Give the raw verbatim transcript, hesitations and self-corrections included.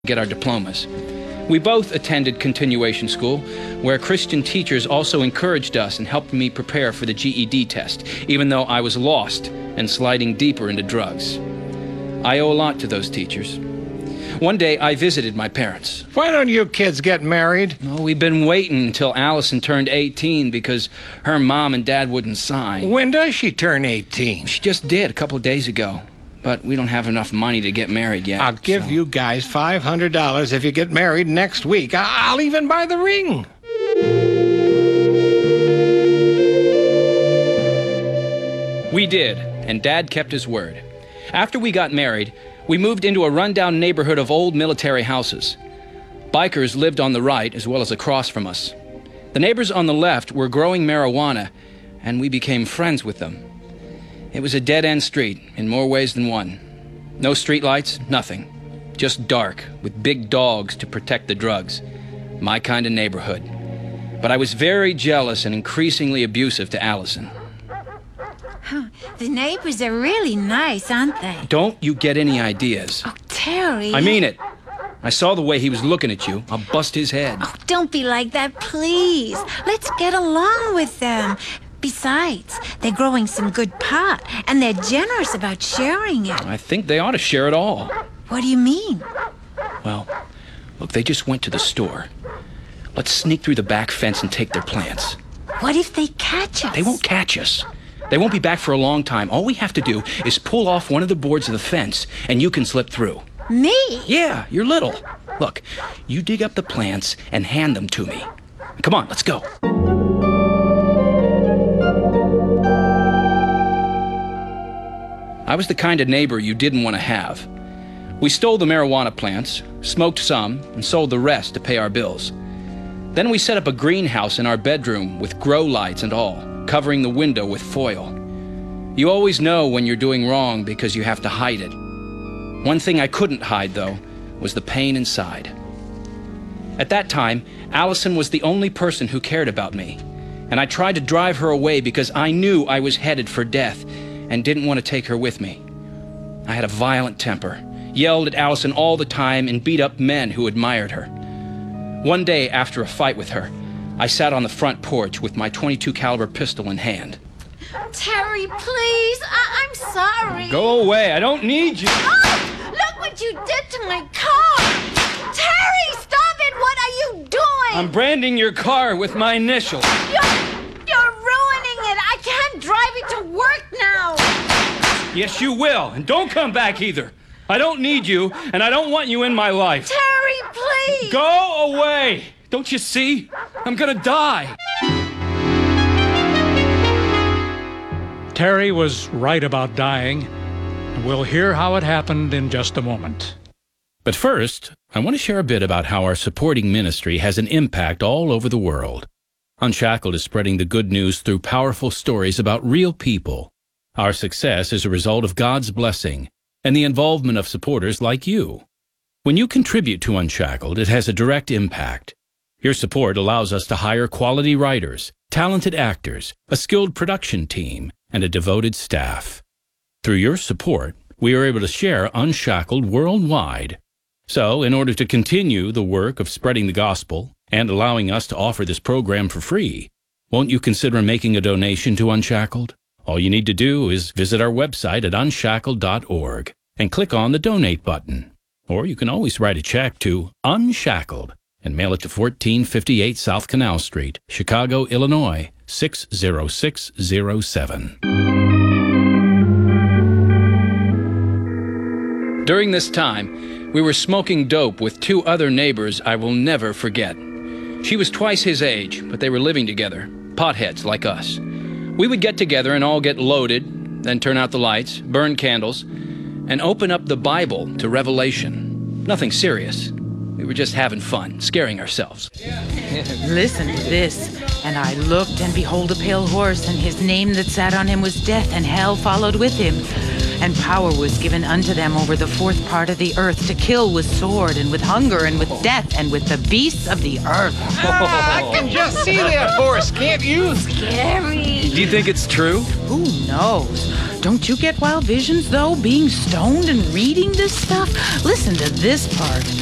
get our diplomas. We both attended continuation school, where Christian teachers also encouraged us and helped me prepare for the G E D test, even though I was lost and sliding deeper into drugs. I owe a lot to those teachers. One day, I visited my parents. Why don't you kids get married? Oh, we've been waiting until Allison turned eighteen because her mom and dad wouldn't sign. When does she turn eighteen? She just did a couple of days ago. But we don't have enough money to get married yet. I'll give so. you guys five hundred dollars if you get married next week. I'll even buy the ring. We did, and Dad kept his word. After we got married, we moved into a rundown neighborhood of old military houses. Bikers lived on the right as well as across from us. The neighbors on the left were growing marijuana, and we became friends with them. It was a dead-end street in more ways than one. No streetlights, nothing. Just dark, with big dogs to protect the drugs. My kind of neighborhood. But I was very jealous and increasingly abusive to Allison. Huh. The neighbors are really nice, aren't they? Don't you get any ideas. Oh, Terry. I mean it. I saw the way he was looking at you. I'll bust his head. Oh, don't be like that, please. Let's get along with them. Besides, they're growing some good pot, and they're generous about sharing it. I think they ought to share it all. What do you mean? Well, look, they just went to the store. Let's sneak through the back fence and take their plants. What if they catch us? They won't catch us. They won't be back for a long time. All we have to do is pull off one of the boards of the fence, and you can slip through. Me? Yeah, you're little. Look, you dig up the plants and hand them to me. Come on, let's go. I was the kind of neighbor you didn't want to have. We stole the marijuana plants, smoked some, and sold the rest to pay our bills. Then we set up a greenhouse in our bedroom with grow lights and all, covering the window with foil. You always know when you're doing wrong because you have to hide it. One thing I couldn't hide, though, was the pain inside. At that time, Allison was the only person who cared about me, and I tried to drive her away because I knew I was headed for death and didn't want to take her with me. I had a violent temper, yelled at Allison all the time, and beat up men who admired her. One day, after a fight with her, I sat on the front porch with my twenty-two caliber pistol in hand. Terry, please. I- I'm sorry. Go away. I don't need you. Oh, look what you did to my car. Terry, stop it. What are you doing? I'm branding your car with my initials. You're, you're ruining it. I can't drive it to work now. Yes, you will. And don't come back either. I don't need you, and I don't want you in my life. Terry, please. Go away. Don't you see? I'm gonna die. Terry was right about dying, and we'll hear how it happened in just a moment. But first, I want to share a bit about how our supporting ministry has an impact all over the world. Unshackled is spreading the good news through powerful stories about real people. Our success is a result of God's blessing and the involvement of supporters like you. When you contribute to Unshackled, it has a direct impact. Your support allows us to hire quality writers, talented actors, a skilled production team, and a devoted staff. Through your support, we are able to share Unshackled worldwide. So, in order to continue the work of spreading the gospel and allowing us to offer this program for free, won't you consider making a donation to Unshackled? All you need to do is visit our website at unshackled dot org and click on the Donate button. Or you can always write a check to Unshackled and mail it to fourteen fifty-eight South Canal Street, Chicago, Illinois, six zero six zero seven. During this time, we were smoking dope with two other neighbors I will never forget. She was twice his age, but they were living together, potheads like us. We would get together and all get loaded, then turn out the lights, burn candles, and open up the Bible to Revelation. Nothing serious. We were just having fun, scaring ourselves. Listen to this. And I looked, and behold, a pale horse, and his name that sat on him was Death, and hell followed with him. And power was given unto them over the fourth part of the earth, to kill with sword, and with hunger, and with death, and with the beasts of the earth. Ah, I can just see that horse, can't you? Scary. Do you think it's true? Who knows? Don't you get wild visions, though, being stoned and reading this stuff? Listen to this part.